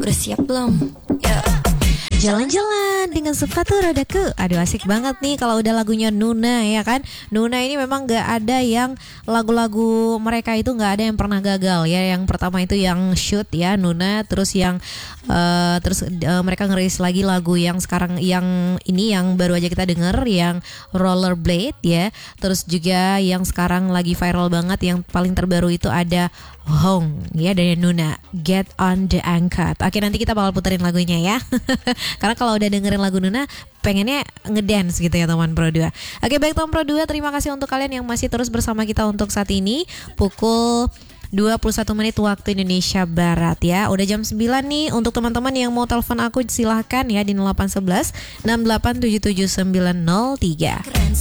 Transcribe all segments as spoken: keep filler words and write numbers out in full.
Udah siap belum? Ya. Jalan-jalan dengan sepatu rodaku. Aduh asik banget nih kalau udah lagunya Nuna ya kan. Nuna ini memang gak ada yang lagu-lagu mereka itu gak ada yang pernah gagal ya. Yang pertama itu yang Shoot ya Nuna. Terus yang uh, Terus uh, mereka ngerilis lagi lagu yang sekarang yang ini yang baru aja kita denger, yang Rollerblade ya. Terus juga yang sekarang lagi viral banget, yang paling terbaru itu ada Home ya dari Nuna, Get on the Angkat. Oke, nanti kita bakal puterin lagunya ya. Karena kalau udah dengerin lagu Nuna pengennya ngedance gitu ya teman Pro dua. Oke, baik teman Pro dua, terima kasih untuk kalian yang masih terus bersama kita untuk saat ini pukul dua puluh satu menit waktu Indonesia Barat ya. Udah jam sembilan nih. Untuk teman-teman yang mau telepon aku silahkan ya di nol delapan satu satu enam delapan tujuh tujuh sembilan nol tiga.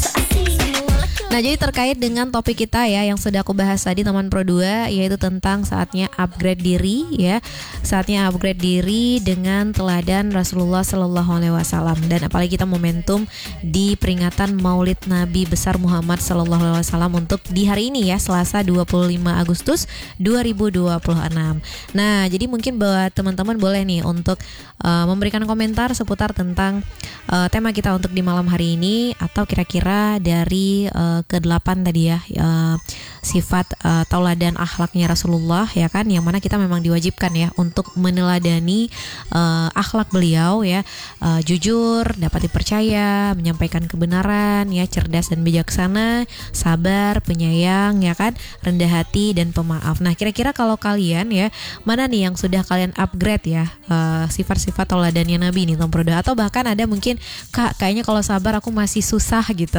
Nah, jadi terkait dengan topik kita ya yang sudah aku bahas tadi teman Pro dua, yaitu tentang saatnya upgrade diri ya. Saatnya upgrade diri dengan teladan Rasulullah Shallallahu alaihi wasallam, dan apalagi kita momentum di peringatan Maulid Nabi besar Muhammad Shallallahu alaihi wasallam untuk di hari ini ya, Selasa dua puluh lima Agustus dua ribu dua puluh enam. Nah, jadi mungkin buat teman-teman boleh nih untuk uh, memberikan komentar seputar tentang uh, tema kita untuk di malam hari ini, atau kira-kira dari uh, kedelapan tadi ya, uh, sifat uh, tauladan akhlaknya Rasulullah ya kan, yang mana kita memang diwajibkan ya untuk meneladani uh, akhlak beliau ya, uh, jujur, dapat dipercaya, menyampaikan kebenaran ya, cerdas dan bijaksana, sabar, penyayang ya kan, rendah hati dan pemaaf. Nah, kira-kira kalau kalian ya, mana nih yang sudah kalian upgrade ya uh, sifat-sifat tauladannya Nabi ini Tom Proda, atau bahkan ada mungkin Kak, kayaknya kalau sabar aku masih susah gitu.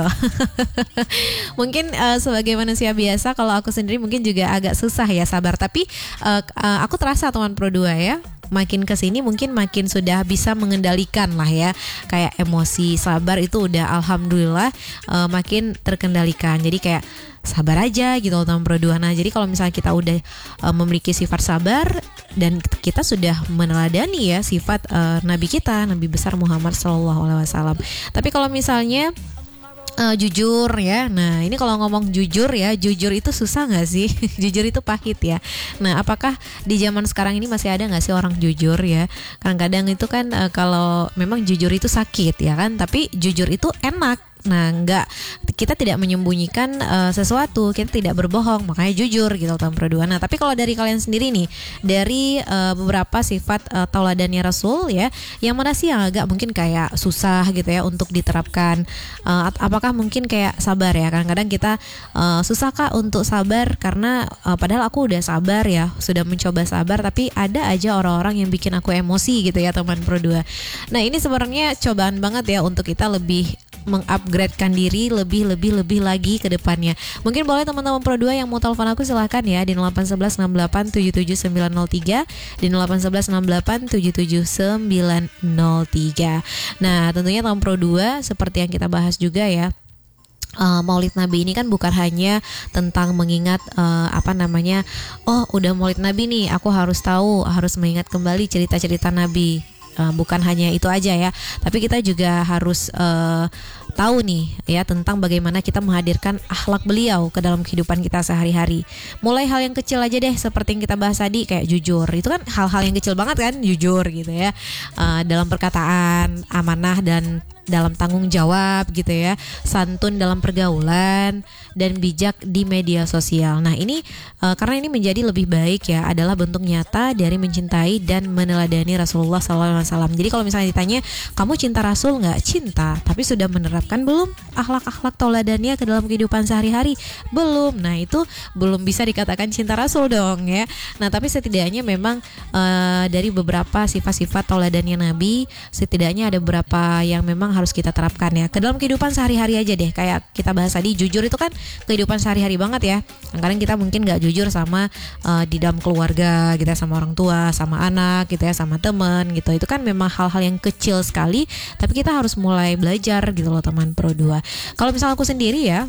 Mungkin uh, sebagai manusia biasa, kalau aku sendiri mungkin juga agak susah ya sabar. Tapi uh, uh, aku terasa teman Pro dua ya, makin kesini mungkin makin sudah bisa mengendalikan lah ya. Kayak emosi sabar itu udah alhamdulillah uh, makin terkendalikan. Jadi kayak sabar aja gitu teman Pro dua. Nah, jadi kalau misalnya kita udah uh, memiliki sifat sabar dan kita sudah meneladani ya sifat uh, Nabi kita, Nabi besar Muhammad Shallallahu alaihi wasallam. Tapi kalau misalnya Uh, jujur ya, nah ini kalau ngomong jujur ya, jujur itu susah nggak sih? Jujur itu pahit ya. Nah, apakah di zaman sekarang ini masih ada nggak sih orang jujur ya? Kadang-kadang itu kan uh, kalau memang jujur itu sakit ya kan, tapi jujur itu enak. Nah, enggak, kita tidak menyembunyikan uh, sesuatu, kita tidak berbohong, makanya jujur gitu teman Pro dua. Nah, tapi kalau dari kalian sendiri nih, dari uh, beberapa sifat uh, tauladannya Rasul ya, yang mana sih yang agak mungkin kayak susah gitu ya untuk diterapkan? Uh, apakah mungkin kayak sabar ya? Kadang-kadang kita uh, susah Kak untuk sabar karena uh, padahal aku udah sabar ya, sudah mencoba sabar, tapi ada aja orang-orang yang bikin aku emosi gitu ya teman Pro dua. Nah, ini sebenarnya cobaan banget ya untuk kita lebih mengupgradekan diri lebih lebih lebih lagi ke depannya. Mungkin boleh teman-teman Pro dua yang mau telepon aku silahkan ya di nol delapan satu satu enam delapan tujuh tujuh sembilan nol tiga, di nol delapan satu satu enam delapan tujuh tujuh sembilan nol tiga. Nah, tentunya teman Pro dua seperti yang kita bahas juga ya, Uh, Maulid Nabi ini kan bukan hanya tentang mengingat uh, apa namanya, oh udah Maulid Nabi nih, aku harus tahu, harus mengingat kembali cerita-cerita Nabi. Uh, bukan hanya itu aja ya, tapi kita juga harus uh, tahu nih ya tentang bagaimana kita menghadirkan akhlak beliau ke dalam kehidupan kita sehari-hari. Mulai hal yang kecil aja deh, seperti yang kita bahas tadi, kayak jujur. Itu kan hal-hal yang kecil banget kan, jujur gitu ya, uh, dalam perkataan, amanah dan dalam tanggung jawab gitu ya, santun dalam pergaulan, dan bijak di media sosial. Nah, ini uh, karena ini menjadi lebih baik ya, adalah bentuk nyata dari mencintai dan meneladani Rasulullah shallallahu alaihi wasallam. Jadi kalau misalnya ditanya, kamu cinta Rasul nggak? Cinta, tapi sudah menerapkan belum akhlak-akhlak tauladannya ke dalam kehidupan sehari-hari? Belum. Nah, itu belum bisa dikatakan cinta Rasul dong ya. Nah, tapi setidaknya memang uh, dari beberapa sifat-sifat tauladannya Nabi, setidaknya ada beberapa yang memang harus kita terapkan ya ke dalam kehidupan sehari-hari aja deh. Kayak kita bahas tadi, jujur itu kan kehidupan sehari-hari banget ya. Kadang kita mungkin nggak jujur sama uh, di dalam keluarga gitu ya, sama orang tua, sama anak gitu ya, sama teman gitu. Itu kan memang hal-hal yang kecil sekali, tapi kita harus mulai belajar gitu loh teman Pro dua. Kalau misalnya aku sendiri ya,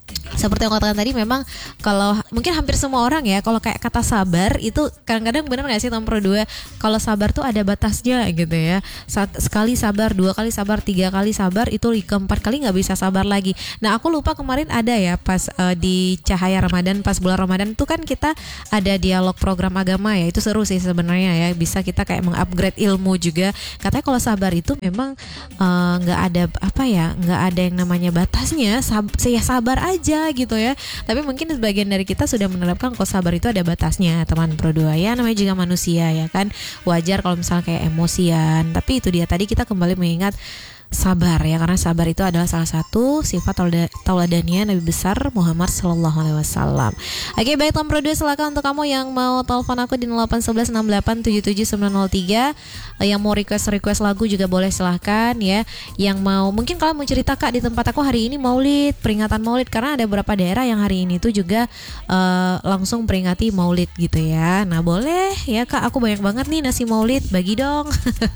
seperti yang kau katakan tadi, memang kalau mungkin hampir semua orang ya, kalau kayak kata sabar itu kadang-kadang benar nggak sih nomor dua, kalau sabar tuh ada batasnya gitu ya. Saat sekali sabar, dua kali sabar, tiga kali sabar, itu keempat kali nggak bisa sabar lagi. Nah aku lupa kemarin ada ya pas uh, di Cahaya Ramadan, pas bulan Ramadan itu kan kita ada dialog program agama ya, itu seru sih sebenarnya ya, bisa kita kayak mengupgrade ilmu juga. Katanya kalau sabar itu memang uh, nggak ada apa ya, nggak ada yang namanya batasnya, sab- ya sabar aja gitu ya. Tapi mungkin sebagian dari kita sudah menerapkan kalau sabar itu ada batasnya, teman Pro dua ya, namanya juga manusia ya kan, wajar kalau misalnya kayak emosian. Tapi itu dia tadi, kita kembali mengingat sabar ya, karena sabar itu adalah salah satu sifat tauladannya Nabi besar Muhammad Sallallahu Alaihi Wasallam. Oke baik teman Pro dua, silakan untuk kamu yang mau telepon aku di nol delapan satu satu enam delapan tujuh tujuh sembilan nol tiga, yang mau request request lagu juga boleh, silahkan ya. Yang mau mungkin kalian mau cerita, Kak di tempat aku hari ini Maulid, peringatan Maulid, karena ada beberapa daerah yang hari ini tuh juga uh, langsung peringati Maulid gitu ya. Nah boleh ya Kak, aku banyak banget nih nasi Maulid, bagi dong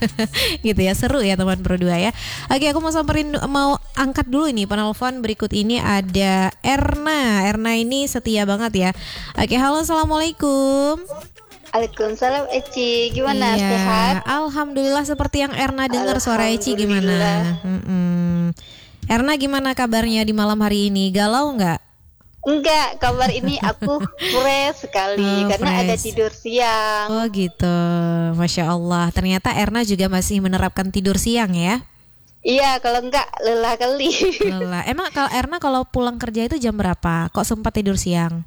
gitu ya, seru ya teman Pro dua ya. Oke, aku mau samperin, mau angkat dulu ini penelpon berikut ini, ada Erna. Erna ini setia banget ya. Oke, halo, assalamualaikum. Waalaikumsalam Eci, gimana, iya, sehat? Alhamdulillah, seperti yang Erna dengar suara Eci gimana? Mm-mm. Erna gimana kabarnya di malam hari ini? Galau nggak? Enggak, kabar ini aku fresh sekali Oh, karena fresh. ada tidur siang. Oh gitu, Masya Allah. Ternyata Erna juga masih menerapkan tidur siang ya? Iya, kalau enggak lelah kali. Lelah. Emang kalau Erna kalau pulang kerja itu jam berapa? Kok sempat tidur siang?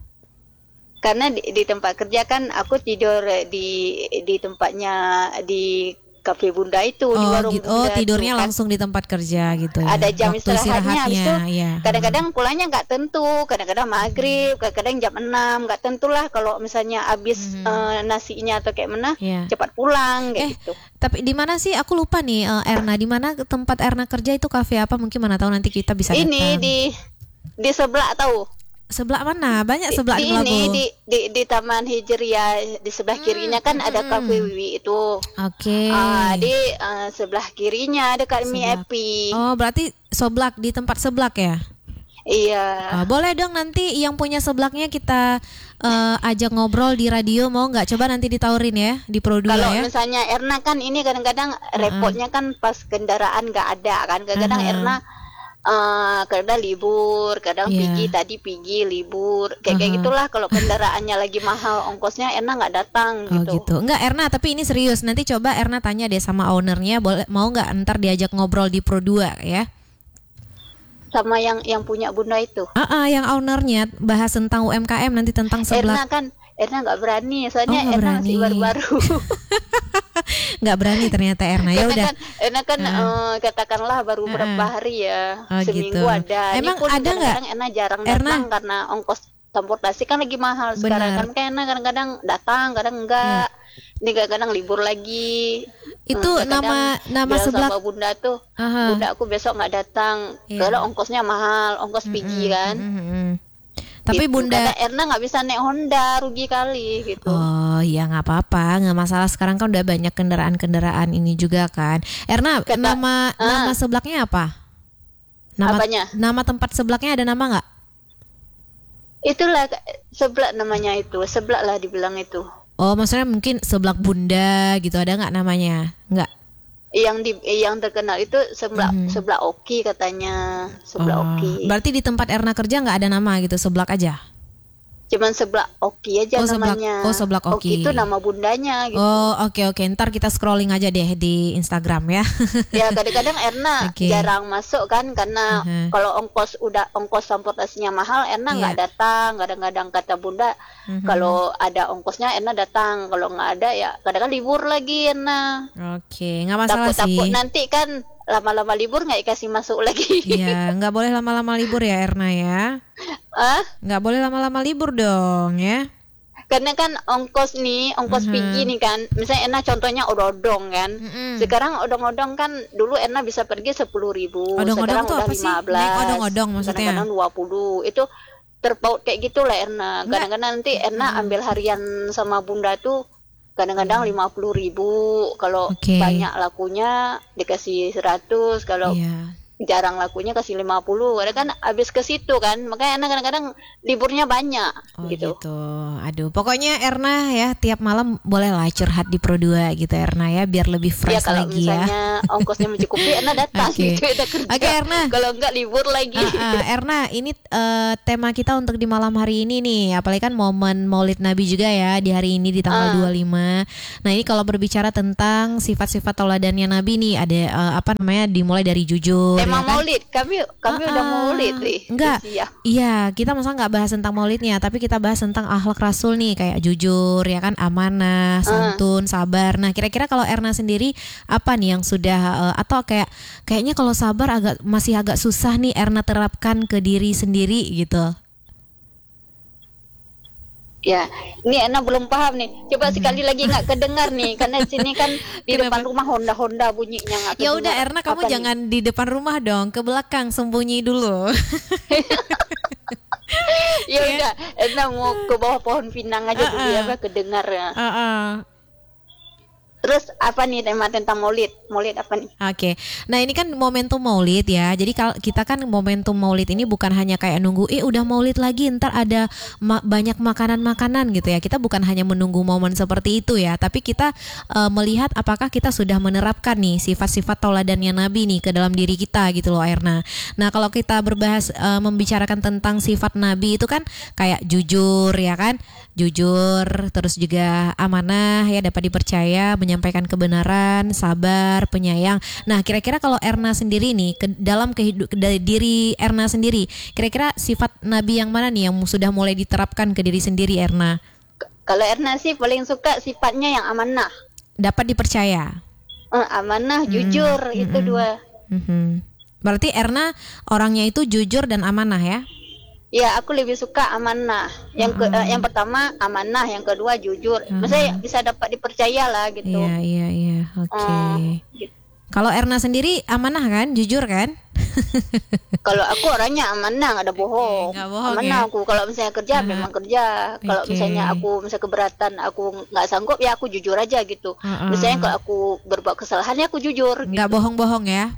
Karena di, di tempat kerja kan aku tidur di di tempatnya di kafe Bunda itu, di Oh, warung gitu. Oh, Bunda tidurnya tuh, kan. langsung di tempat kerja gitu. Ada ya. jam Waktu istirahatnya, habis itu ya. kadang-kadang pulangnya nggak tentu, kadang-kadang maghrib, kadang-kadang jam enam, nggak tentu lah. Kalau misalnya habis Hmm. eh, nasinya atau kayak mana, Iya. cepat pulang kayak Eh, gitu. Tapi di mana sih? Aku lupa nih, eh, Erna. Di mana tempat Erna kerja itu, kafe apa? Mungkin mana tahu nanti kita bisa datang. Ini di di sebelah tahu. Sebelah mana? Banyak sebelah di di Melabu. ini di, di di Taman Hijriah, di sebelah kirinya kan ada kafe Wiwi itu. Oke. Ah, di eh, sebelah kirinya dekat Mi Seblak. Epi. Oh, berarti seblak, di tempat seblak ya? Iya. Oh, boleh dong nanti yang punya seblaknya kita eh, ajak ngobrol di radio, mau nggak? Coba nanti ditaurin ya di Pro dua Kalau ya. misalnya Erna kan ini kadang-kadang repotnya kan pas kendaraan nggak ada kan. Kadang-kadang Uh-uh. Erna eh kadang libur, kadang Iya. pergi tadi pergi libur. Kayak kayak Uh-huh. gitulah kalau kendaraannya lagi mahal ongkosnya Erna nggak datang Oh gitu. gitu. Enggak Erna, tapi ini serius. Nanti coba Erna tanya deh sama ownernya, boleh mau nggak ntar diajak ngobrol di Pro dua ya? Sama yang yang punya Bunda itu. Ah, ah, yang ownernya bahas tentang U M K M, nanti tentang Erna seblak. kan Erna nggak berani, soalnya Oh, nggak Erna masih berani. baru-baru. Nggak berani ternyata Erna. Ya Karena udah. kan, Erna kan eh, katakanlah baru berapa hari ya, Oh, seminggu gitu. ada. Ini Emang pun ada nggak? kadang-kadang Erna jarang Erna? datang karena ongkos transportasi kan lagi mahal sekarang Benar. kan. Kayak Erna kadang-kadang datang, kadang enggak. Ini kadang-kadang libur lagi. Itu Hmm, kadang-kadang nama nama bilang seblak. sama Bunda tuh, Aha. Bunda aku besok nggak datang, Iya. karena ongkosnya mahal, ongkos pergi kan. Mm, mm, mm. Tapi Gitu. Bunda. Kadang Erna nggak bisa naik Honda, rugi kali gitu. Oh ya nggak apa-apa, nggak masalah, sekarang kan udah banyak kendaraan-kendaraan ini juga kan. Erna, Kata- nama Ah. nama seblaknya apa? Nama Apanya? nama tempat seblaknya ada nama nggak? Itulah seblak namanya itu, seblak lah dibilang itu. Oh maksudnya mungkin seblak Bunda gitu, ada nggak namanya? Nggak. Yang di yang terkenal itu seblak Mhm. seblak Oki katanya, seblak Oh, Oki. berarti di tempat Erna kerja nggak ada nama gitu, seblak aja. Cuman seblak Oki aja Oh, seblak- namanya. oh, seblak Oki. itu nama bundanya gitu. Oh oke oke, ntar kita scrolling aja deh di Instagram ya. Ya kadang-kadang Erna Oke. jarang masuk kan karena Mhm. kalau ongkos udah ongkos transportasinya mahal, Erna nggak Iya. datang. Kadang-kadang kata Bunda Mhm. kalau ada ongkosnya Erna datang, kalau nggak ada ya kadang-kadang libur lagi Erna. Oke, nggak masalah sih. Takut-takut nanti kan lama-lama libur nggak dikasih masuk lagi. Iya, nggak boleh lama-lama libur ya Erna ya. Ah, Nggak boleh lama-lama libur dong ya. karena kan ongkos nih, ongkos Mhm. pergi nih kan. Misalnya Erna contohnya odong-odong kan. Mm-mm. Sekarang odong-odong kan dulu Erna bisa pergi sepuluh ribu, Odong-odong sekarang tuh udah apa sih? lima belas. Naik odong-odong maksudnya? Kadang-kadang dua puluh. Itu terpaut kayak gitulah Erna. Enggak. Kadang-kadang nanti Erna ambil harian sama Bunda tuh kadang-kadang lima puluh ribu. Kalau Oke. banyak lakunya dikasih seratus. Kalau Iya. jarang lakunya kasih lima puluh. Karena kan habis ke situ kan. Makanya Erna kadang-kadang liburnya banyak Oh gitu. gitu. Aduh, pokoknya Erna ya tiap malam bolehlah curhat di Pro dua gitu Erna ya, biar lebih Ya fresh kalau lagi ya. misalnya ongkosnya mencukupi, Erna datang Oke. gitu, udah kerja. Oke, Erna. Kalau enggak libur lagi. Ah, ah, Erna, ini eh, tema kita untuk di malam hari ini nih, apalagi kan momen Maulid Nabi juga ya di hari ini di tanggal Ah. dua puluh lima. Nah, ini kalau berbicara tentang sifat-sifat tauladannya Nabi nih, ada eh, apa namanya dimulai dari jujur ya Tema kan? Maulid, kami kami udah Ah, Maulid nih. enggak. Iya. Iya, kita masa nggak bahas tentang maulidnya, tapi kita bahas tentang akhlak Rasul nih, kayak jujur, ya kan, amanah, santun, sabar. Nah, kira-kira kalau Erna sendiri apa nih yang sudah eh, atau kayak kayaknya kalau sabar agak masih agak susah nih Erna terapkan ke diri sendiri gitu. Ya, ini Erna belum paham nih. Coba sekali lagi nggak kedengar nih, karena sini kan di Kenapa? depan rumah Honda-Honda bunyinya nggak Ya kedengar. udah Erna, kamu Apa nih? jangan di depan rumah dong, ke belakang sembunyi dulu. Ya udah, Erna mau ke bawah pohon pinang aja dulu ya, Ah, ah. Mbak, kedengar ya. Heeh. Terus apa nih tema tentang Maulid? Maulid apa nih? Oke, nah ini kan momentum Maulid ya. Jadi kalau kita kan momentum Maulid ini bukan hanya kayak nunggu, eh udah Maulid lagi, ntar ada ma- banyak makanan-makanan gitu ya. Kita bukan hanya menunggu momen seperti itu ya, tapi kita eh, melihat apakah kita sudah menerapkan nih sifat-sifat tauladannya Nabi nih ke dalam diri kita gitu loh, Erna. Nah kalau kita berbahas eh, membicarakan tentang sifat Nabi itu kan kayak jujur ya kan, jujur, terus juga amanah ya, dapat dipercaya, menyampaikan kebenaran, sabar, penyayang. Nah, kira-kira kalau Erna sendiri nih ke dalam kehidup dari diri Erna sendiri, kira-kira sifat Nabi yang mana nih yang sudah mulai diterapkan ke diri sendiri Erna? K- Kalau Erna sih paling suka sifatnya yang amanah. Dapat dipercaya. Eh, amanah, jujur, itu mm-mm. dua. Mhm. Berarti Erna orangnya itu jujur dan amanah ya? Ya, aku lebih suka amanah. Yang ke, eh, yang pertama amanah, yang kedua jujur. Maksudnya bisa dapat dipercaya lah gitu. Iya, iya, iya. Oke. Eh, gitu. Kalau Erna sendiri amanah kan? Jujur kan? Kalau aku orangnya amanah, nggak ada bohong. nggak bohong Amanah ya? aku. Kalau misalnya kerja, Ah, memang kerja. Kalau oke. misalnya aku misalnya keberatan, aku nggak sanggup, ya aku jujur aja gitu. Ah, ah. Misalnya kalau aku berbuat kesalahan, ya aku jujur. Nggak bohong-bohong ya?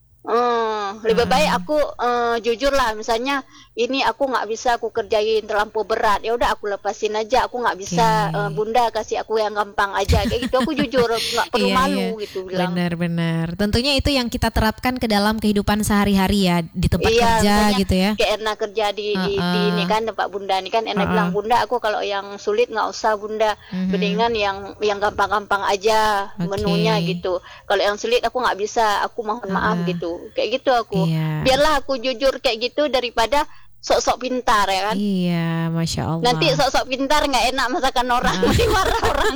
Hmm, lebih baik aku eh, jujur lah. Misalnya ini aku nggak bisa aku kerjain terlampau berat, ya udah aku lepasin aja. Aku nggak bisa Oke. eh, bunda kasih aku yang gampang aja kayak gitu. Aku jujur, nggak perlu Iya, malu iya. gitu bilang. Benar-benar. Tentunya itu yang kita terapkan ke dalam kehidupan sehari-hari ya, di tempat Iya, kerja misalnya gitu ya. kayak Erna kerja di, di, Uh-uh. di ini kan tempat bunda ini kan Erna Uh-uh. bilang bunda aku kalau yang sulit nggak usah bunda, Mhm. mendingan yang yang gampang-gampang aja Oke. menunya gitu. Kalau yang sulit aku nggak bisa, aku mohon maaf Uh-uh. gitu. Kayak gitu aku. Iya. Biarlah aku jujur kayak gitu daripada sok-sok pintar ya kan. Iya, Masya Allah. Nanti sok-sok pintar nggak enak masakan orang, nanti marah orang.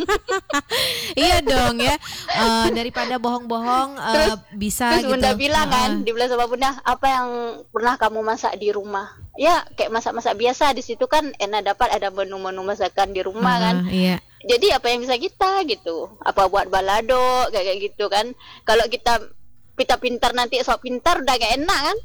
Iya dong ya. Eh, daripada bohong-bohong eh, Terus- bisa Terus gitu. bunda bilang kan, Uh-uh. dibilang sama bunda, apa yang pernah kamu masak di rumah? Ya kayak masak-masak biasa, di situ kan enak dapat ada menu-menu masakan di rumah kan. Uh-uh, Iya. Jadi apa yang bisa kita gitu? Apa buat balado kayak kayak gitu kan? Kalau kita kita pintar nanti sok pintar udah gak enak kan?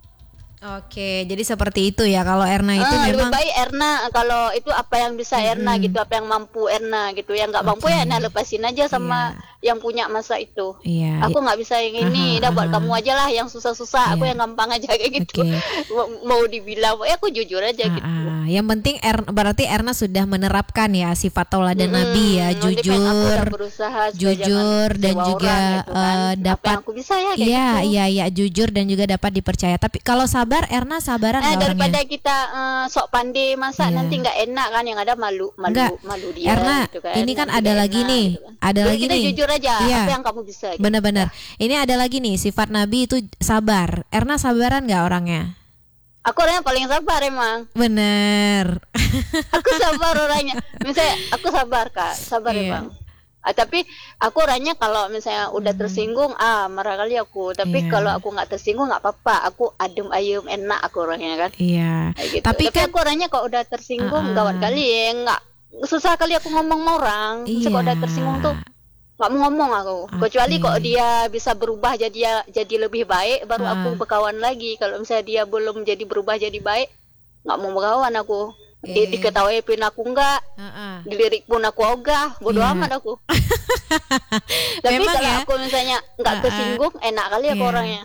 Oke, jadi seperti itu ya kalau Erna itu Ah, lebih memang. baik Erna kalau itu apa yang bisa Erna Mm-mm. gitu, apa yang mampu Erna gitu, yang nggak mampu Oke. ya Erna lepasin aja sama yang punya masa itu. Iya. Aku nggak bisa yang ini, Aha, dah buat aha. kamu aja lah yang susah-susah, aku Iya. yang gampang aja kayak gitu. Oke. Mau- Mau dibilang, ya aku jujur aja Ah, gitu. ah. Yang penting Er- berarti Erna sudah menerapkan ya sifat tauladan Mm-mm. Nabi ya, Nanti kan aku udah jujur, berusaha supaya jujur jangan dan kecewa juga orang gitu kan. eh, Apa dapat yang aku bisa ya kayak iya gitu. iya iya jujur dan juga dapat dipercaya. Tapi kalau sabar, Erna sabaran Nah, nggak daripada orangnya? kita eh, sok pandai masak Iya. nanti nggak enak kan, yang ada malu malu Enggak. malu dia Erna, gitu kan. ini kan Nanti ada nggak lagi enak nih, gitu kan. ada Jadi lagi kita nih. jujur aja Iya. apa yang kamu bisa gitu. Benar-benar. Ini ada lagi nih sifat Nabi itu sabar. Erna sabaran nggak orangnya? Aku orang yang paling sabar emang. Bener. Aku sabar orangnya. Misalnya aku sabar Kak, sabar Iya. emang. Ah, tapi aku orangnya kalau misalnya udah tersinggung, ah marah kali aku. Tapi Iya. kalau aku nggak tersinggung nggak apa-apa. Aku adem ayem enak aku orangnya kan. Iya. Kayak gitu. Tapi Tapi, kan- aku orangnya kalau udah tersinggung Ah, ah. gawat kali ya, nggak susah kali aku ngomong sama orang. Misalnya kalau udah tersinggung tuh nggak mau ngomong aku. Kecuali Oke. kok dia bisa berubah jadi jadi lebih baik, baru Ah. aku berkawan lagi. Kalau misalnya dia belum jadi berubah jadi baik, nggak mau berkawan aku. Oke. Di, diketahui pun aku enggak, Heeh. dilirik pun aku ogah, bodo Iya. amat aku. Tapi Memang kalau ya. aku misalnya nggak Ah, ah. kesinggung, enak kali aku Iya. orangnya.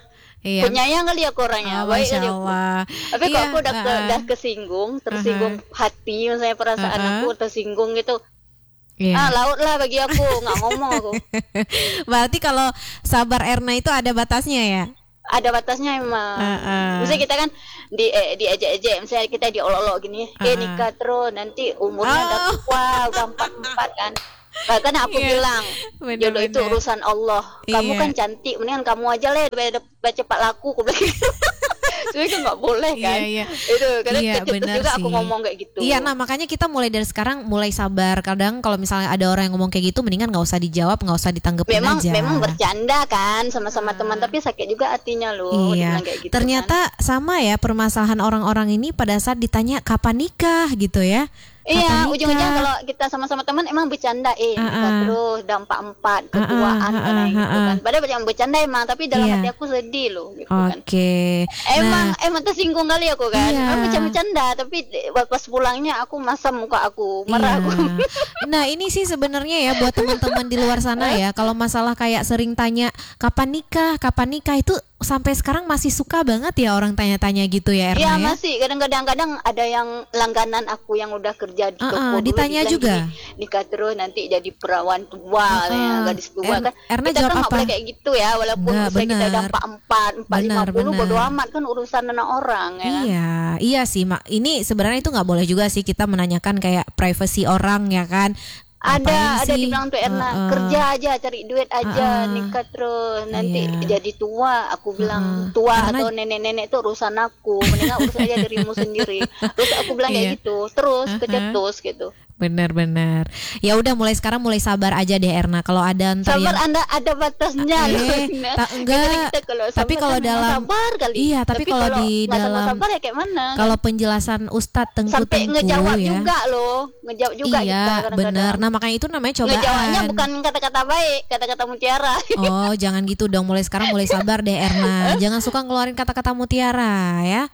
Iya. Penyayang kali aku orangnya, Oh, baik Masya kali aku. Allah. Tapi kalau Iya, aku udah ke, uh-uh. udah kesinggung, tersinggung hati, misalnya perasaan Uh-uh. aku tersinggung gitu, Iya. ah laut lah bagi aku, nggak ngomong aku. Berarti kalau sabar Erna itu ada batasnya ya? Ada batasnya emang. Uh-uh. Misalnya kita kan di eh, diejek-ejek, misalnya kita diolok-olok gini, eh Uh-uh. nikah terus nanti umurnya udah Oh. tua, udah empat-empat kan. Bahkan aku Iya. bilang, jodoh itu Benar-benar. urusan Allah. Kamu Iya. kan cantik, mendingan kamu aja lah biar cepat laku. Aku bilang gitu. Sebenarnya kan nggak boleh kan. Iya, iya. Itu kadang Iya, kecetus benar juga aku sih. ngomong kayak gitu. Iya, nah makanya kita mulai dari sekarang mulai sabar. Kadang kalau misalnya ada orang yang ngomong kayak gitu, mendingan nggak usah dijawab, nggak usah ditanggepin memang aja. memang bercanda kan sama-sama teman, tapi sakit juga hatinya loh. Iya. Dibilang kayak gitu Ternyata kan. sama ya permasalahan orang-orang ini pada saat ditanya kapan nikah gitu ya. Iya, Kapan ujung-ujungnya nikah? kalau kita sama-sama teman emang bercanda, eh nikah Uh-uh. terus, udah empat-empat, ketuaan, Uh-uh, karena uh-uh, gitu uh-uh. kan. Padahal yang bercanda emang, tapi dalam Iya. hati aku sedih loh, gitu kan. Oke. Emang Nah, emang tersinggung kali aku kan. Iya. Emang bercanda, tapi pas pulangnya aku masam muka aku, marah iya. aku. Nah, ini sih sebenarnya ya buat teman-teman di luar sana ya, kalau masalah kayak sering tanya kapan nikah, kapan nikah itu sampai sekarang masih suka banget ya orang tanya-tanya gitu ya, Erna Iya ya. masih kadang-kadang kadang ada yang langganan aku yang udah kerja di toko Uh-uh, dulu, ditanya dibilang juga? gini, nikah terus nanti jadi perawan tua, Uh-uh. ya, gadis tua Er- kan. Erna Kita jawab kan nggak apa? boleh kayak gitu ya, walaupun Nggak, usia kita udah benar. empat empat, empat lima Benar, puluh, bodo benar. amat kan urusan anak orang ya. kan? Iya, iya sih, Mak. Ini sebenarnya itu nggak boleh juga sih kita menanyakan kayak privasi orang ya kan. Ada Ngapain ada sih? dibilang tuh Erna, Uh-uh. kerja aja cari duit aja, Uh-uh. nikah terus nanti Iya. jadi tua. Aku bilang Uh-uh. tua Karena- atau nenek-nenek itu urusan aku, mendingan urus aja dirimu sendiri. Terus aku bilang Iya. kayak gitu, terus Uh-uh. kecetus gitu. Benar-benar. Ya udah mulai sekarang mulai sabar aja deh Erna. Kalau ada ntar Sabar yang Anda ada batasnya Eh, loh. tak- enggak. Kadang kita kalau Tapi sabar kalau kan memang dalam- sabar kali. Iya, tapi kalau di nggak sama dalam- sabar ya kayak mana? kalau penjelasan Ustadz Tengku Sampai Tengku ngejawab ya. juga loh, ngejawab juga kita Iya, kadang-kadang. benar. Nah, makanya itu namanya cobaan. Ngejawabnya bukan kata-kata baik, kata-kata mutiara. Oh, jangan gitu dong. Mulai sekarang mulai sabar deh Erna. Jangan suka ngeluarin kata-kata mutiara ya.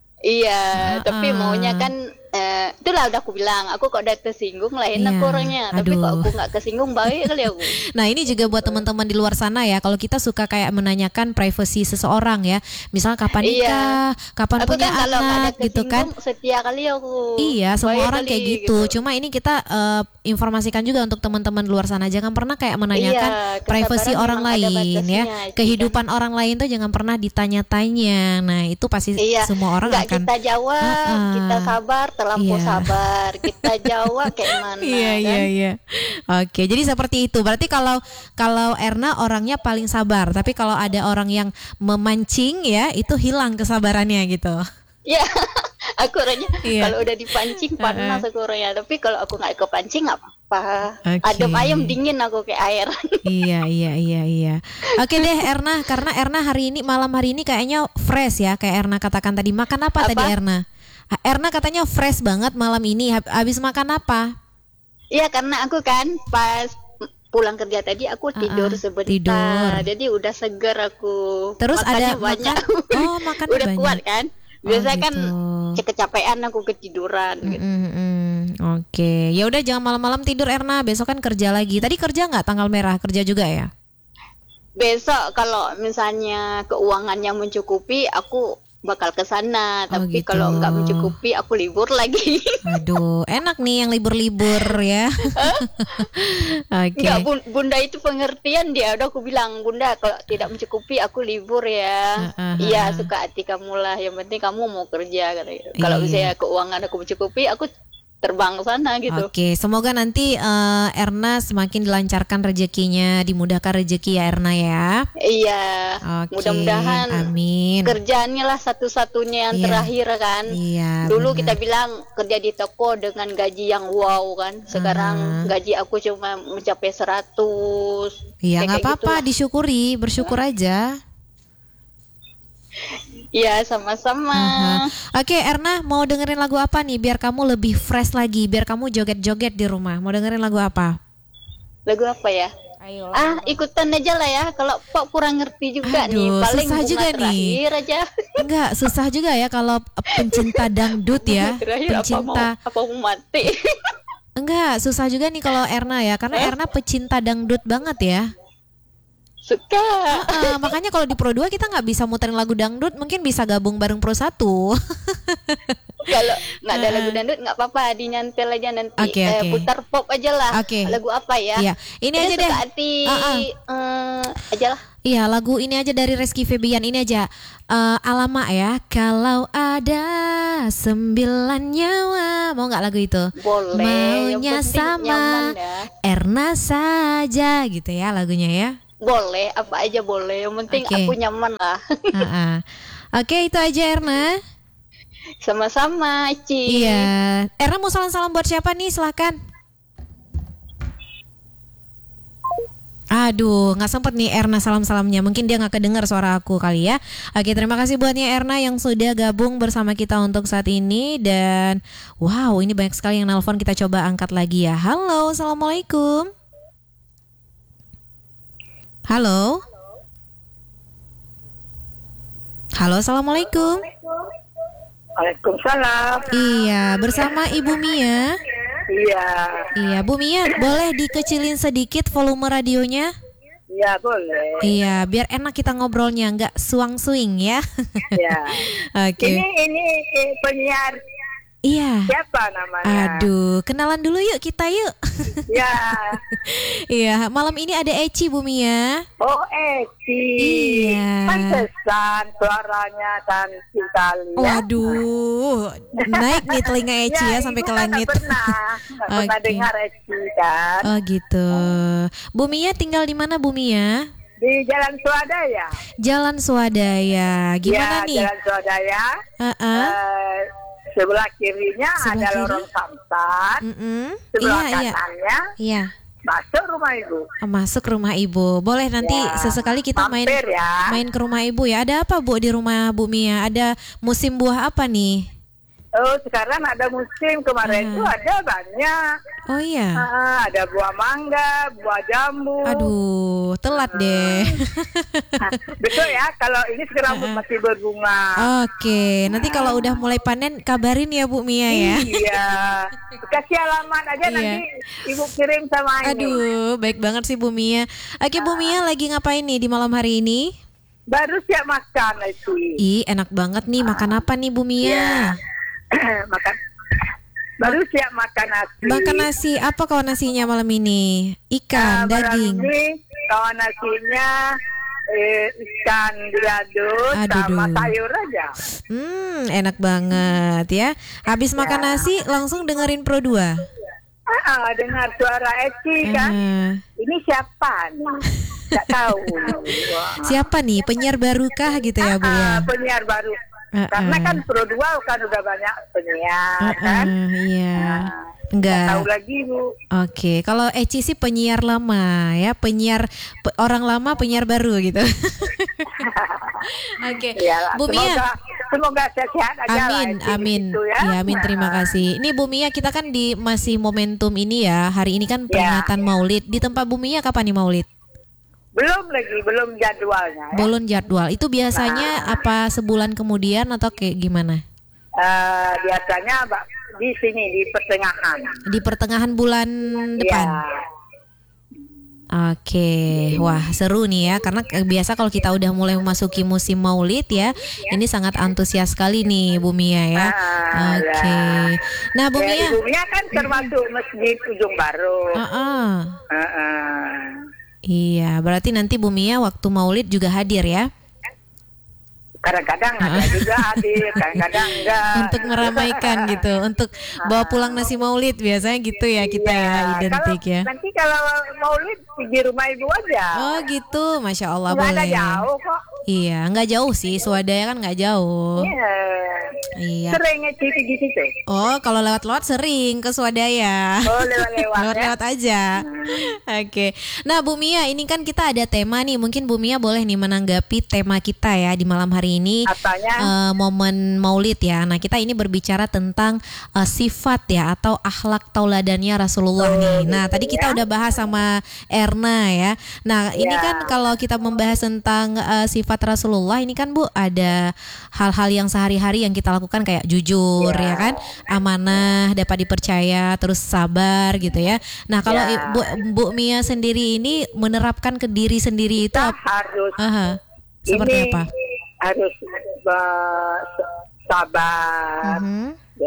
Iya, Uh-uh. tapi maunya kan eh, itulah udah aku bilang, aku kok udah tersinggung lain Iya, aku orangnya. Tapi kok aduh. aku nggak kesinggung baik kali aku. Nah, ini juga buat teman-teman di luar sana ya. Kalau kita suka kayak menanyakan privasi seseorang ya. Misal kapan Iya. nikah, kapan Aku punya kan kalau nggak ada anak gitu kan. kesinggung, setia kali aku. Iya, semua Baik orang kali, kayak gitu. Cuma ini kita eh, informasikan juga untuk teman-teman di luar sana, jangan pernah kayak menanyakan Iya, privasi kesabaran orang memang ada lain batasnya, ya. sih, Kehidupan orang lain tuh jangan pernah ditanya-tanya. Nah, itu pasti Iya, semua orang nggak akan kita jawab, Uh-uh. kita sabar, terlampau Iya. sabar. Kita jawab kayak mana Iya, kan? iya, iya. Oke, jadi seperti itu. Berarti kalau kalau Erna orangnya paling sabar, tapi kalau ada orang yang memancing ya, itu hilang kesabarannya gitu. Iya, aku orangnya Iya. kalau udah dipancing panas aku orangnya. Tapi kalau aku nggak kepancing nggak apa-apa. Oke. Adem ayam dingin aku kayak air. Iya, iya, iya, iya. Oke deh Erna, karena Erna hari ini malam hari ini kayaknya fresh ya, kayak Erna katakan tadi. Makan apa, Apa? tadi Erna? Ah, Erna katanya fresh banget malam ini. Hab- Habis makan apa? Iya, karena aku kan pas pulang kerja tadi aku tidur Uh-uh, sebentar. tidur. Jadi udah seger aku. Terus Makannya ada banyak. makan? Oh, makannya udah banyak. kuat kan? Biasanya Oh, kan gitu. kecapean aku ketiduran gitu. Mm-mm, Oke, ya udah jangan malam-malam tidur Erna. Besok kan kerja lagi. Tadi kerja nggak tanggal merah? Kerja juga ya? Besok kalau misalnya keuangannya mencukupi, aku bakal ke sana. Oh, Tapi gitu. kalau nggak mencukupi, aku libur lagi. Aduh, enak nih yang libur-libur ya. Oke. Enggak, bun- bunda itu pengertian dia. Udah aku bilang, bunda kalau tidak mencukupi aku libur ya. Uh, uh, Iya, uh. suka hati kamu lah. Yang penting kamu mau kerja kata gitu. Kalau Iya. misalnya keuangan aku mencukupi, aku terbang ke sana gitu. Oke, semoga nanti eh, Erna semakin dilancarkan rezekinya, dimudahkan rezeki ya Erna ya. Iya. Oke, Mudah-mudahan amin. kerjaannya lah satu-satunya yang Iya. terakhir kan. Iya. Dulu benar. kita bilang kerja di toko dengan gaji yang wow kan. Sekarang Uh-huh. gaji aku cuma mencapai seratus. Iya, Kayak nggak apa-apa, gitulah. disyukuri, bersyukur aja. Iya, sama-sama. Aha. Oke, Erna mau dengerin lagu apa nih biar kamu lebih fresh lagi, biar kamu joget-joget di rumah. Mau dengerin lagu apa? Lagu apa ya? Ayo. Ah, ikutan aja lah ya. Kalau Pak kurang ngerti juga nih. Aduh, Paling susah bunga juga nih. terakhir aja. Enggak, susah juga ya kalau pencinta dangdut ya. Terakhir apa mau Pencinta. apa mau mati? Enggak, susah juga nih kalau Erna ya, karena Eh? Erna pecinta dangdut banget ya. Suka. Uh, makanya kalau di Pro dua kita nggak bisa muterin lagu dangdut, mungkin bisa gabung bareng Pro satu. Kalau nggak ada lagu dangdut nggak apa-apa, dinyantel aja nanti. Okay, eh, okay. putar pop aja lah. Okay. Lagu apa ya? Iya. Ini Dia aja suka deh. hati Uh-uh. uh, aja lah. Iya, lagu ini aja dari Rizky Febian, ini aja. Uh, Alamak ya. Kalau ada sembilan nyawa, mau nggak lagu itu? Boleh. Maunya Yang penting sama nyaman ya. Erna saja gitu ya lagunya ya. Boleh, apa aja boleh. Yang penting Oke. aku nyaman lah. Uh-uh. Oke, itu aja Erna. Sama-sama, Ci. Iya. Erna mau salam-salam buat siapa nih? Silakan. Aduh, nggak sempet nih Erna salam-salamnya. Mungkin dia nggak kedengar suara aku kali ya. Oke, terima kasih buatnya Erna yang sudah gabung bersama kita untuk saat ini. Dan wow, ini banyak sekali yang nelpon. Kita coba angkat lagi ya. Halo, assalamualaikum. Halo. Halo, assalamualaikum. Waalaikumsalam. Iya, bersama Ibu Mia. Iya. Iya, Bu Mia, boleh dikecilin sedikit volume radionya? Iya, boleh. Iya, biar enak kita ngobrolnya, nggak suang-suing ya. Iya. Oke. Ini ini eh, penyiar Iya. siapa namanya? Aduh, kenalan dulu yuk kita yuk. Ya. Iya, malam ini ada Eci Bu Mia. Oh, Eci. Iya. Pantesan suaranya cantik sekali. Ya? Waduh, naik nih telinga Eci ya, sampai ibu ke kan langit. nggak pernah, nggak pernah Oke. dengar Eci kan. Oh gitu. Bu Mia tinggal di mana Bu Mia? Di Jalan Swadaya. Jalan Swadaya. Gimana ya, nih? Jalan Swadaya. Uh-uh. Eh, sebelah kirinya Sebelah ada kiri? lorong sampan. Mm-mm. Sebelah Iya, iya. kanannya Iya. masuk rumah ibu. Masuk rumah ibu. Boleh nanti Ya, sesekali kita main mampir ya. main ke rumah ibu ya. Ada apa Bu di rumah Bu Mia? Ada musim buah apa nih? Oh, sekarang ada musim, kemarin Ah. itu ada banyak. Oh iya. Ah, ada buah mangga, buah jambu. Aduh, telat deh. Ah, betul ya, kalau ini sekarang Ah. masih berbunga. Oke, nanti kalau udah mulai panen kabarin ya Bu Mia ya. Iya. Kasih alamat aja Iya. nanti ibu kirim sama ini. Aduh, baik banget sih Bu Mia. Oke, Bu Mia lagi ngapain nih di malam hari ini? Baru siap makan itu. Ih, enak banget nih. Makan apa nih Bu Mia? Iya. Makan. Baru siap makan nasi. Makan nasi. Apa kawan nasinya malam ini? Ikan, Ah, malam daging. Ini kawan nasinya eh, ikan diaduk Aduh, sama duh. sayur aja. Hmm, enak banget ya. Habis makan nasi langsung dengerin Pro dua. Ah, ah, dengar suara Eci kan? Ah, Ini siapa nih? Gak tahu. Wah. siapa nih? Penyiar barukah gitu ya Bu ya? Ah, penyiar baru. Ah, Karena ah. kan Pro dua kan udah banyak penyiar Ah, kan? ah, iya. Nah, Enggak. nggak tahu lagi Bu. Oke, kalau Eci sih penyiar lama ya, penyiar pe- orang lama, penyiar baru gitu. Oke, Iyalah, Bu Mia. semoga, semoga sehat aja lah Amin, Eci amin. gitu ya. Ya, amin. Terima Nah, kasih. Ini Bu Mia, kita kan di masih momentum ini ya. Hari ini kan peringatan Maulid. Di tempat Bu Mia kapan nih Maulid? Belum lagi, belum jadwalnya. Ya. Belum jadwal. Itu biasanya apa sebulan kemudian atau kayak gimana? Eh, biasanya Mbak, di sini di pertengahan. Di pertengahan bulan depan. Ya. Oke, wah seru nih ya, karena eh, biasa kalau kita udah mulai memasuki musim Maulid ya, ini sangat antusias sekali nih Bu Mia ya. Ah, Oke, lah. nah Bu Ya, Mia, ibunya kan termasuk masjid Ujung Baru. Ah, ah. Ah, ah. Iya, berarti nanti Bu Mia waktu Maulid juga hadir ya, Kadang-kadang ada juga hadir, kadang-kadang enggak. untuk meramaikan gitu, untuk bawa pulang nasi Maulid biasanya gitu ya kita ya, Iya, identik kalau, ya. Nanti kalau Maulid di rumah ibu aja. Oh gitu, Masya Allah Nggak ada boleh. jauh kok. Iya, nggak jauh sih, Swadaya kan nggak jauh. Iya. Iya. Sering ngeci di situ. Oh, kalau lewat-lewat sering ke Swadaya. Oh, lewat-lewat ya. Lewat-lewat aja. Oke. Nah, Bu Mia, ini kan kita ada tema nih. Mungkin Bu Mia boleh nih menanggapi tema kita ya di malam hari ini. Apanya? eh, momen Maulid ya. Nah, kita ini berbicara tentang eh, sifat ya atau akhlak tauladannya Rasulullah nih. Nah, tadi kita udah bahas sama Erna ya. Nah, ini Ya. kan kalau kita membahas tentang eh, sifat Rasulullah ini kan Bu ada hal-hal yang sehari-hari yang kita lakukan kan kayak jujur ya, Ya. kan, amanah, dapat dipercaya, terus sabar gitu ya. Nah kalau Ya. Bu, Bu Mia sendiri ini menerapkan ke diri sendiri itu Kita ap- harus Aha, seperti ini apa? harus uh, sabar. Mhm.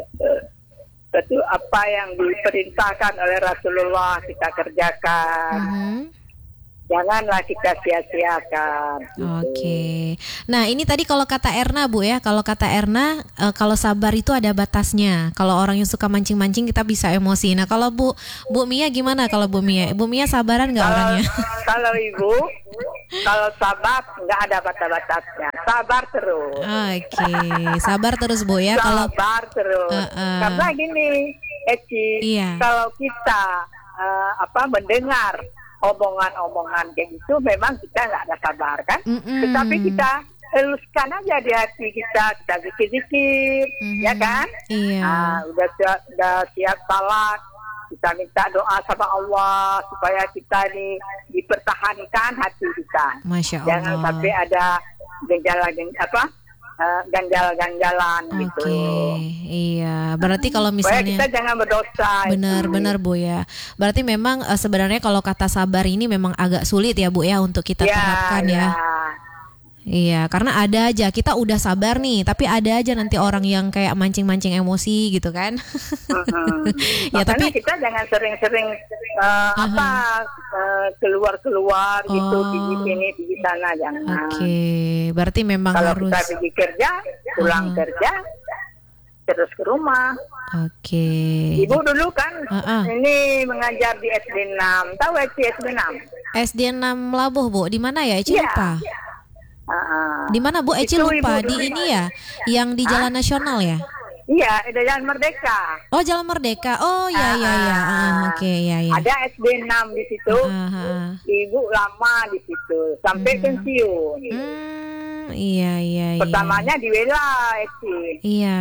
Itu apa yang diperintahkan oleh Rasulullah kita kerjakan. Mhm. Janganlah kita sia-siakan. gitu. Oke. Nah, ini tadi kalau kata Erna, Bu ya, kalau kata Erna, eh, kalau sabar itu ada batasnya. Kalau orang yang suka mancing-mancing kita bisa emosi. Nah, kalau Bu Bu Mia gimana kalau Bu Mia? Bu Mia sabaran nggak Kalau orangnya? kalau ibu, kalau sabar nggak ada batas-batasnya. Sabar terus. Oke, sabar terus Bu ya. Kalau Sabar terus. Uh-uh. Karena gini, Eci, Iya. kalau kita uh, apa mendengar omongan-omongan kayak gitu, memang kita nggak ada sabar kan. Mm-mm. Tetapi kita eluskan aja di hati kita, kita zikir-zikir, Mhm. ya kan? Iya. Ah, udah siap, udah siap salat, kita minta doa sama Allah supaya kita ini dipertahankan hati kita. Masya Jangan Allah. sampai ada gejala apa uh, ganjal-ganjalan Oke, gitu. iya. Berarti kalau Supaya misalnya kita jangan berdosa. benar-benar Bu ya. Berarti memang eh, sebenarnya kalau kata sabar ini memang agak sulit ya Bu ya untuk kita ya, terapkan ya. Iya, karena ada aja kita udah sabar nih, tapi ada aja nanti orang yang kayak mancing-mancing emosi gitu kan. Mm-mm. Ya, Makanya tapi- kita jangan sering-sering uh, apa uh, keluar-keluar gitu, Oh. pergi sini, pergi sana, jangan. Oke, berarti memang Kalau harus. kita pergi kerja, pulang Uh-huh. kerja, terus ke rumah. Oke. Ibu dulu kan Uh-uh. ini mengajar di S D enam. Tahu S D enam? S D enam Labuh Bu, di mana ya? Eci Iya. lupa. Uh-uh. Di mana Bu? Eci Itu lupa. Ibu Di dulu. ini ya, yang di Jalan Nasional ya. Iya, ada Jalan Merdeka. Oh, Jalan Merdeka. Oh, ya ya ya. Ah, oke, ya ya. Ada S D enam di situ. Ah, ah, ah. Ibu lama di situ sampai Mhm. pensiun. Hmm, iya iya iya. Pertamanya di Wela, Eci. Iya.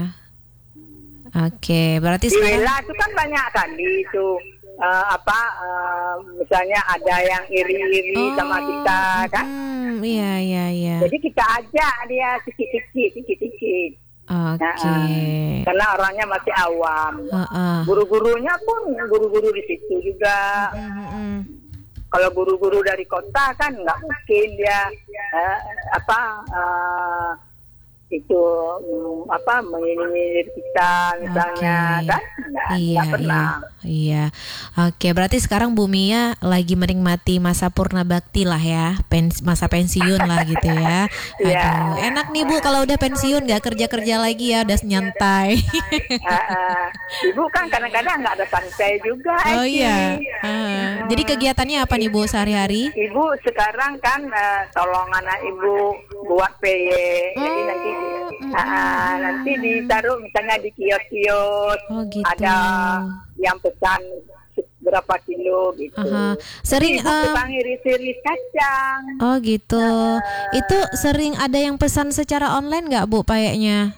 Oke, berarti Di sekarang Wela itu kan banyak kali itu eh, apa eh, misalnya ada yang iri-iri sama kita kan. Hmm, iya iya iya. Jadi kita ajak dia sikit-sikit, sikit-sikit. Oke. Nah, karena orangnya masih awam. Heeh. Guru-gurunya pun guru-guru di situ juga. Hmm, hmm. Kalau guru-guru dari kota kan nggak mungkin dia eh, apa eh, itu mm, apa menyinyir kita misalnya Oke. kan nggak Iya, nggak pernah. iya, iya. Oke, berarti sekarang Bu Mia lagi menikmati masa purna bakti lah ya, Pens- masa pensiun lah gitu ya. Iya. Aduh, enak nih Bu kalau udah pensiun nggak kerja-kerja lagi ya, udah nyantai. Ah, ah. Ibu kan kadang-kadang nggak ada santai juga. Oh Eci. iya. Ah, jadi kegiatannya apa nih Bu sehari-hari? Ibu sekarang kan eh, tolong anak ibu buat P Y. Jadi Hmm, nanti hmm, ah, ah, nanti ditaruh misalnya di kios-kios. Oh gitu. Ada yang pesan berapa kilo gitu. Aha. Sering Ibu eh, tukang iris-iris kacang. oh gitu. Itu sering ada yang pesan secara online nggak Bu payeknya?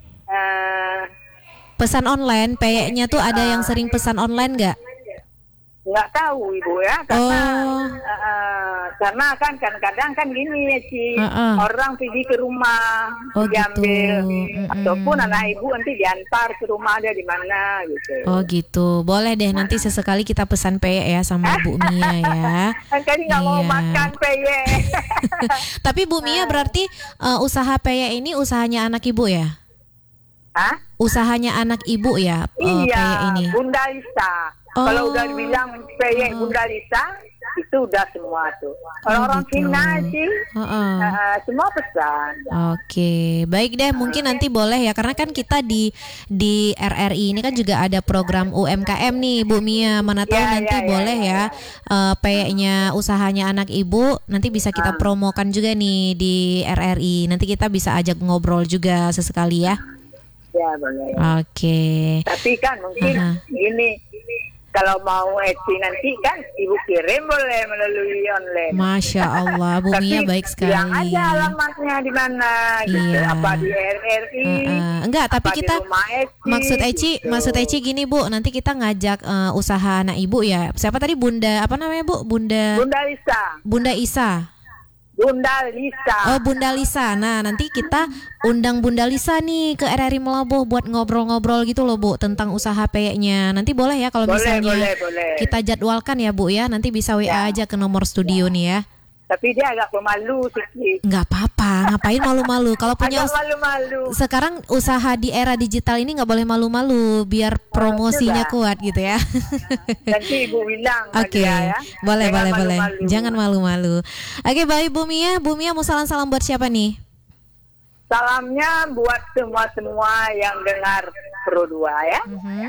Eh, Pesan online, payeknya tuh ada yang sering pesan online nggak? nggak tahu ibu ya karena Oh. eh, karena kan kadang-kadang kan gini ya sih Uh-uh. orang pergi ke rumah Oh, diambil gitu. Mm-mm. ataupun anak ibu nanti diantar ke rumah dia di mana gitu. Oh gitu, boleh deh nanti sesekali kita pesan peyek ya sama Bu Mia ya. Kan nggak mau Iya. makan peye. Tapi Bu Mia berarti eh, usaha peyek ini usahanya anak ibu ya? Hah? Usahanya anak ibu ya eh, peyek Iya, ini? Bunda Lisa. Oh. Kalau udah bilang peye Bunda Lisa, itu udah semua tuh. Orang-orang gitu. Cina sih, Heeh. eh, semua pesan. Oke, baik deh. Mungkin nanti boleh ya, karena kan kita di di R R I ini kan juga ada program U M K M nih, Bu Mia. Mana tahu Ya, nanti ya, ya, boleh ya, eh, peyeknya usahanya anak ibu. Nanti bisa kita Ah. promokan juga nih di R R I. Nanti kita bisa ajak ngobrol juga sesekali ya. Ya boleh. Oke. Tapi kan mungkin Aha. gini, kalau mau Eci nanti kan ibu kirim boleh melalui online. Masya Allah, Bu Mia Tapi baik bilang sekali. aja alamatnya di mana gitu. Iya. Apa di R R I? Heeh. Enggak, tapi apa di kita rumah Eci, maksud Eci, gitu. maksud Eci gini Bu, nanti kita ngajak eh, usaha anak ibu ya. Siapa tadi Bunda apa namanya Bu? Bunda Bunda Lisa. Bunda Isa. Bunda Lisa. Oh, Bunda Lisa. Nah, nanti kita undang Bunda Lisa nih ke R R I Melabuh buat ngobrol-ngobrol gitu loh, Bu, tentang usaha peyeknya. Nanti boleh ya kalau Boleh, misalnya boleh, boleh. kita jadwalkan ya, Bu ya. Nanti bisa W A Ya. aja ke nomor studio nih ya. Tapi dia agak pemalu sedikit. Nggak apa-apa, ngapain malu-malu. Kalau punya Agak us- malu-malu. sekarang usaha di era digital ini nggak boleh malu-malu, biar promosinya sudah. kuat gitu ya. Nanti Ibu bilang sama Oke, dia ya. boleh, Jangan boleh, boleh. malu-malu. Jangan malu-malu. Oke, baik Bu Mia. Bu Mia mau salam-salam buat siapa nih? Salamnya buat semua-semua yang dengar Pro dua ya. Mhm.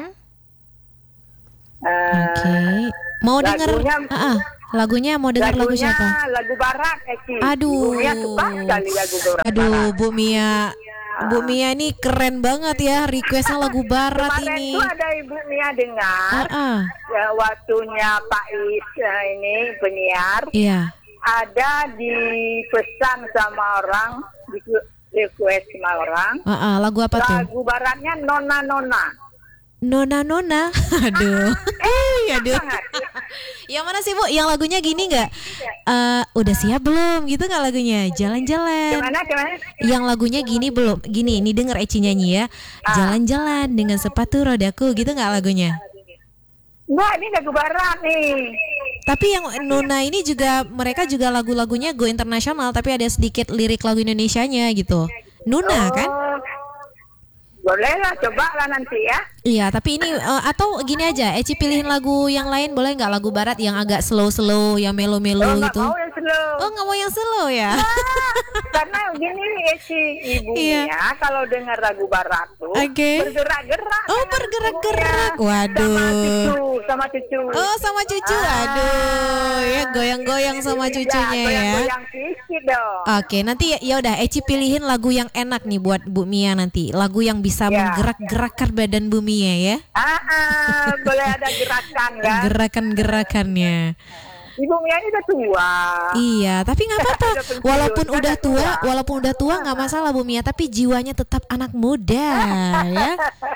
Eh, Oke. Mau dengar lagunya- ah, ah. lagunya mau dengar lagu lagunya siapa? lagu barat, Eki. Aduh. Ibunya suka sekali lagu barat. Aduh, Bu Mia. Bu Mia ini keren banget ya, requestnya lagu barat Kemarin ini. tuh ada Ibu Mia dengar Ah, ah. ya, waktunya Pak Is eh, ini penyiar Iya. ada dipesan sama orang, di request sama orang. Ah, ah. Lagu apa tuh? Lagu baratnya Nona Nona. Nona Nona. Aduh. Eh, aduh. Sangat. Yang mana sih, Bu? Yang lagunya gini nggak? Eh, udah siap belum? Gitu nggak lagunya? Jalan-jalan. Gimana gimana? Yang lagunya gini belum? Gini, ini denger Eci nyanyi ya. Jalan-jalan dengan sepatu rodaku, gitu nggak lagunya? Enggak, ini lagu barat nih. Tapi yang Nona ini juga, mereka juga lagu-lagunya go internasional, tapi ada sedikit lirik lagu Indonesianya gitu. Nuna kan? Oh, boleh lah, coba lah nanti ya. Iya, tapi ini eh, atau gini aja, Eci pilihin lagu yang lain boleh nggak, lagu barat yang agak slow-slow, yang melo-melo Oh, nggak gitu? mau yang slow. Oh, nggak mau yang slow ya? Ah, karena gini ya si ibunya Iya. kalau dengar lagu barat tuh Oke. bergerak-gerak. Oh, dengan bergerak-gerak. ibunya. Waduh. Sama cucu, sama cucu. Oh, sama cucu. Ah. Aduh, ya goyang-goyang sama cucunya ya. Goyang-goyang sedikit dong. Oke, nanti ya, ya udah Eci pilihin lagu yang enak nih buat Bu Mia nanti. Lagu yang bisa Ya. menggerak-gerakkan badan Bu Mia ya. Ah, ah, boleh ada gerakan kan? Gerakan-gerakannya. Ibu Mia ini udah tua. Iya, tapi nggak apa-apa. Udah pensiun, Walaupun kan udah udah tua, tua. walaupun udah tua nggak masalah Bu Mia, tapi jiwanya tetap anak muda ya.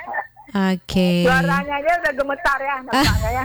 Oke. Suaranya aja udah gemetar ya nampaknya ya.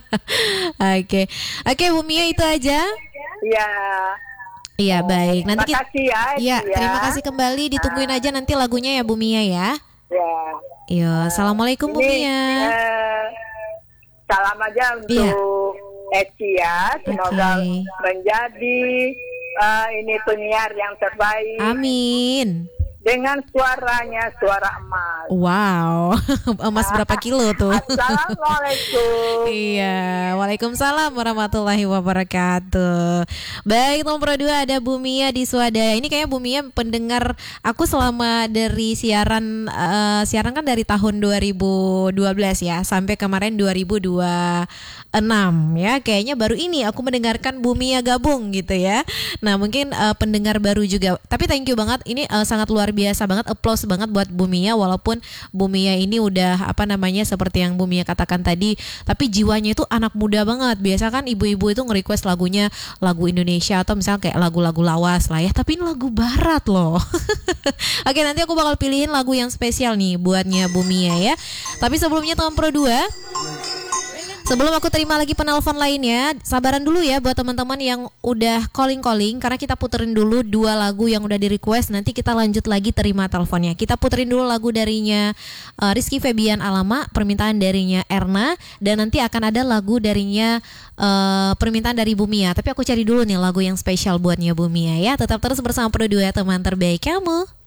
Oke. Oke, Bu Mia itu aja. Iya. Iya, baik. Nanti kita Makasih ya. Eci, Iya, ya. terima kasih kembali. Ditungguin aja nanti lagunya ya Bu Mia ya. Ya. Iya, assalamualaikum Bu Ini, Mia. eh, salam aja untuk Iya. Eci ya. Semoga Oke. menjadi eh, ini penyiar yang terbaik Amin. dengan suaranya suara emas. Wow, emas berapa kilo tuh? Assalamualaikum. Iya, waalaikumsalam warahmatullahi wabarakatuh. Baik, nomor dua ada Bu Mia di Swadaya. Ini kayaknya Bu Mia pendengar aku selama dari siaran eh, siaran kan dari tahun dua ribu dua belas ya sampai kemarin dua ribu dua puluh enam ya. Kayaknya baru ini aku mendengarkan Bu Mia gabung gitu ya. Nah, mungkin eh, pendengar baru juga. Tapi thank you banget. Ini eh, sangat luar biasa banget, applause banget buat Bu Mia, walaupun Bu Mia ini udah apa namanya seperti yang Bu Mia katakan tadi, tapi jiwanya itu anak muda banget. Biasa kan ibu-ibu itu nge-request lagunya lagu Indonesia atau misalnya kayak lagu-lagu lawas lah ya, tapi ini lagu barat loh. Oke, nanti aku bakal pilihin lagu yang spesial nih buatnya Bu Mia ya. Tapi sebelumnya Tom Pro dua, sebelum aku terima lagi penelpon lainnya, sabaran dulu ya buat teman-teman yang udah calling-calling, karena kita puterin dulu dua lagu yang udah di request. Nanti kita lanjut lagi terima teleponnya. Kita puterin dulu lagu darinya uh, Rizky Febian Alama, permintaan darinya Erna, dan nanti akan ada lagu darinya uh, permintaan dari Bu Mia. Tapi aku cari dulu nih lagu yang spesial buatnya Bu Mia ya. Tetap terus bersama Pro dua teman terbaik kamu.